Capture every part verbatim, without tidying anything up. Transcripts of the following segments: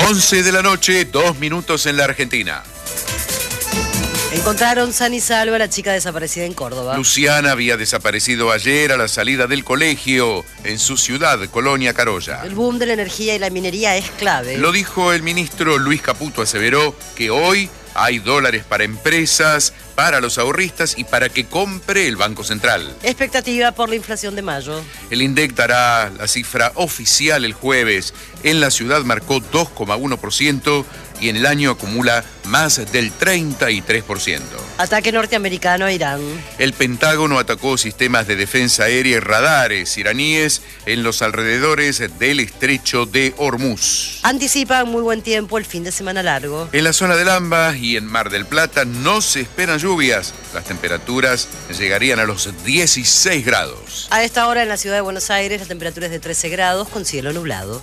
once de la noche, dos minutos en la Argentina. Encontraron sana y salva a la chica desaparecida en Córdoba. Luciana había desaparecido ayer a la salida del colegio en su ciudad, Colonia Carolla. El boom de la energía y la minería es clave. Lo dijo el ministro Luis Caputo. Aseveró que hoy hay dólares para empresas, para los ahorristas y para que compre el Banco Central. Expectativa por la inflación de mayo. El INDEC dará la cifra oficial el jueves. En la ciudad marcó dos coma uno por ciento y en el año acumula más del treinta y tres por ciento. Ataque norteamericano a Irán. El Pentágono atacó sistemas de defensa aérea y radares iraníes en los alrededores del estrecho de Hormuz. Anticipan muy buen tiempo el fin de semana largo. En la zona del AMBA y en Mar del Plata no se esperan lluvias. Las temperaturas llegarían a los dieciséis grados. A esta hora en la ciudad de Buenos Aires la temperatura es de trece grados con cielo nublado.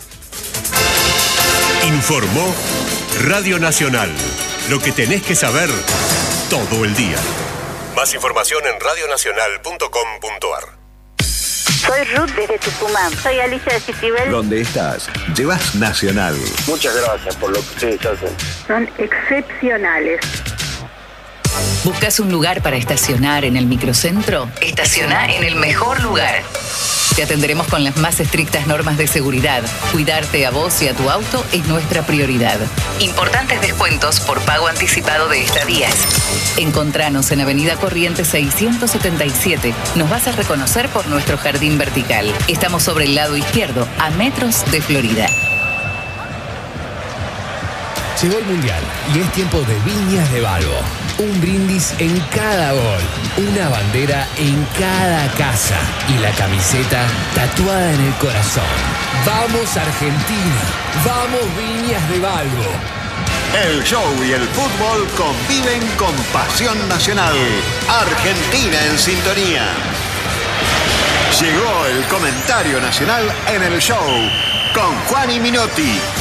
Informó Radio Nacional. Lo que tenés que saber todo el día. Más información en radio nacional punto com punto a r. Soy Ruth desde Tucumán. Soy Alicia de Citibel. ¿Dónde estás? Llevas Nacional. Muchas gracias por lo que ustedes hacen. Son excepcionales. ¿Buscas un lugar para estacionar en el microcentro? Estaciona en el mejor lugar. Te atenderemos con las más estrictas normas de seguridad. Cuidarte a vos y a tu auto es nuestra prioridad. Importantes descuentos por pago anticipado de estadías. Encontranos en Avenida Corrientes seiscientos setenta y siete. Nos vas a reconocer por nuestro jardín vertical. Estamos sobre el lado izquierdo, a metros de Florida. Llegó el Mundial y es tiempo de Viñas de Balbo. Un brindis en cada gol, una bandera en cada casa y la camiseta tatuada en el corazón. ¡Vamos Argentina! ¡Vamos Viñas de Balbo! El show y el fútbol conviven con pasión nacional. Argentina en sintonía. Llegó el comentario nacional en el show con Juan y Minotti.